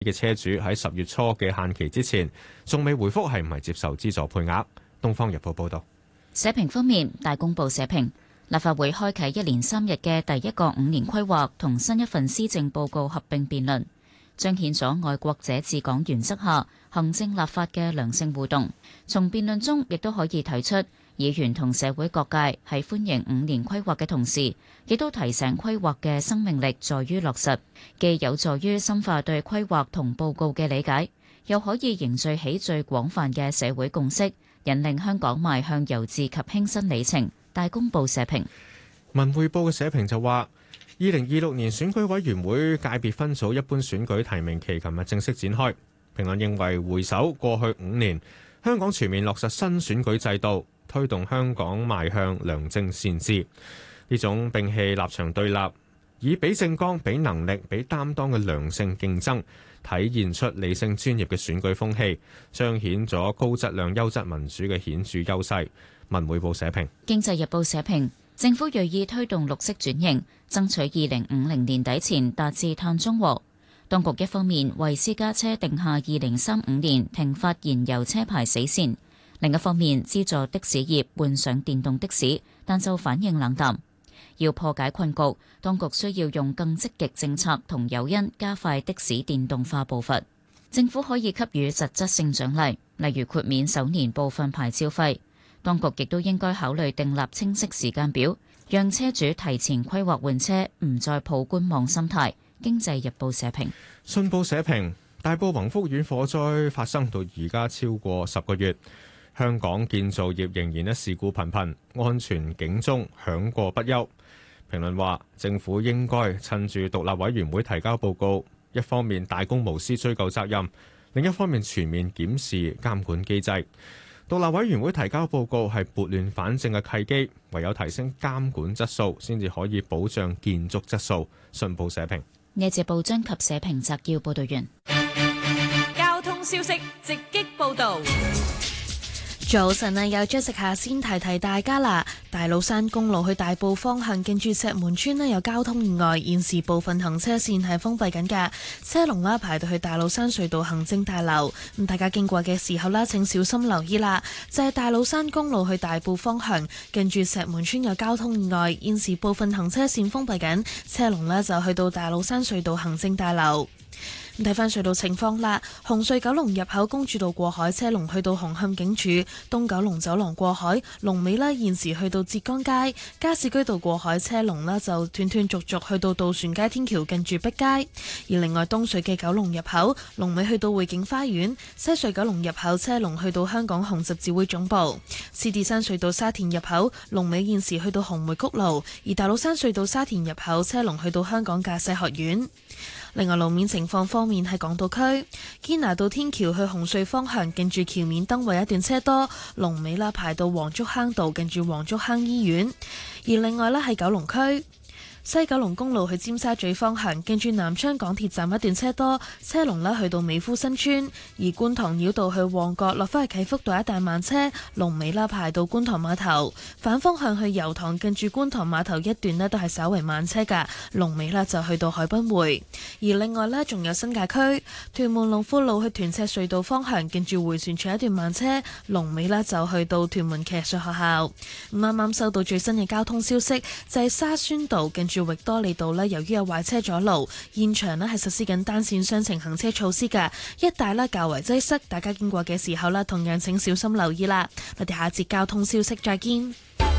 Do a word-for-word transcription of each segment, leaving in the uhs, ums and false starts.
嘅車主喺十月初嘅限期之前，仲未回覆係唔係接受資助配額。《東方日報》報道。 社評方面，大公報社評，立法會開啟一連三日嘅第一個五年規劃同新一份施政報告合併辯論，彰顯咗愛國者治港原則下行政立法嘅良性互動。從辯論中亦都可以睇出，議員同社會各界喺歡迎五年規劃嘅同時，亦都提醒規劃嘅生命力在於落實，既有助於深化對規劃同報告嘅理解，又可以凝聚起最廣泛嘅社會共識，引領香港邁向由治及興新里程。大公報社評。 文匯報嘅社評就話，二零二六年選舉委員會界別分組一般選舉提名期琴日正式展開。評論認為，回首過去五年，香港全面落實新選舉制度，推動香港邁向良政善治。呢種摒棄立場對立，以比政綱、比能力、比擔當嘅良性競爭，體現出理性專業嘅選舉風氣，彰顯咗高質量優質民主嘅顯著優勢。文匯報社評。 經濟日報社評，政府銳意推動綠色轉型，爭取二零五零年底前達至碳中和。當局一方面為私家車定下二零三五年停發燃油車牌死線，另一方面資助的士業換上電動的士，但就反應冷淡。要破解困局，當局需要用更積極政策同誘因，加快的士電動化步伐。政府可以給予實質性獎勵，例如豁免首年部分牌照費。當局亦都應該考慮訂立清晰時間表，讓車主提前規劃換車，唔再抱觀望心態。經濟日報社評。 信報社評，大埔宏福苑火災發生到而家超過十個月，香港建造業仍然咧事故頻頻，安全警鐘響過不休。評論話，政府應該趁住獨立委員會提交報告，一方面大公無私追究責任，另一方面全面檢視監管機制。獨立委員會提交報告係撥亂反正嘅契機，唯有提升監管質素，先至可以保障建築質素。信報社評。 呢節報章及社評摘要報道完。 交通消息直擊報道。 早晨啊，有咗食下先提提大家啦。大老山公路去大埔方向，近住石門村咧有交通意外，現時部分行車線係封閉緊㗎，車龍啦排到去大老山隧道行政大樓。咁大家經過嘅時候啦，請小心留意啦。就係、是、大老山公路去大埔方向，近住石門村有交通意外，現時部分行車線封閉緊，車龍咧就去到大老山隧道行政大樓。睇返隧道情況啦，紅隧九龍入口公主道過海車龍去到紅磡警署，東九龍走廊過海龍尾啦，現時去到浙江街，加士居道過海車龍啦就斷斷續續去到渡船街天橋近住碧街。而另外東隧嘅九龍入口龍尾去到匯景花園，西隧九龍入口車龍去到香港紅十字會總部。獅子山隧道沙田入口龍尾現時去到紅梅谷路，而大老山隧道沙田入口車龍去到香港駕駛學院。另外路面情況方面，喺港島區堅拿道天橋去紅隧方向，近住橋面燈位一段車多，龍尾啦排到黃竹坑道近住黃竹坑醫院。而另外咧喺九龍區西九龍公路去尖沙咀方向，近住南昌港鐵站一段車多，車龍啦去到美孚新村。而觀塘繞道去旺角落返去啟福道一帶慢車，龍尾啦排到觀塘碼頭。反方向去油塘近住觀塘碼頭一段呢都係稍為慢車㗎，龍尾啦就去到海濱匯。而另外呢，仲有新界區屯門龍富路去屯赤隧道方向，近住迴旋處一段慢車，龍尾啦就去到屯門騎術學校。咁啱啱收到最新嘅交通消息，就係、是、沙宣道近住域多利道呢，由於有壞車阻路，現場呢係實施緊單線雙程行車措施㗎，一帶呢較為擠塞，大家經過嘅時候呢，同樣請小心留意啦。我哋下一節交通消息再見。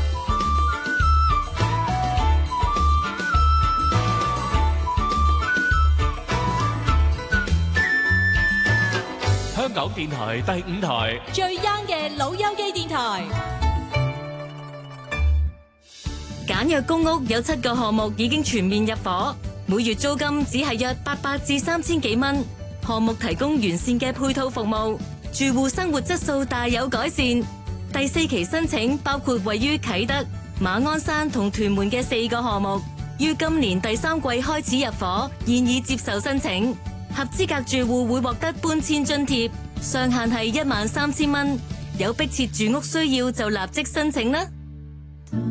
香港電台第五台最 young 嘅老友記電台。 簡約公屋有七個項目已經全面入伙，每月租金只係約八百至三千幾蚊。項目提供完善嘅配套服務，住戶生活質素大有改善。第四期申請包括位於啟德、馬鞍山同屯門嘅四個項目，於今年第三季開始入伙，現已接受申請。合資格住戶會獲得搬遷津貼，上限係一萬三千蚊。有迫切住屋需要就立即申請啦。